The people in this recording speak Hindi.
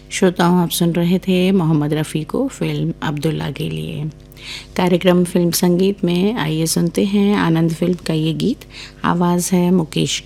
श्रोताओं, आप सुन रहे थे मोहम्मद रफ़ी को फिल्म अब्दुल्ला के लिए। कार्यक्रम फिल्म संगीत में आइए सुनते हैं आनंद फिल्म का ये गीत। आवाज़ है मुकेश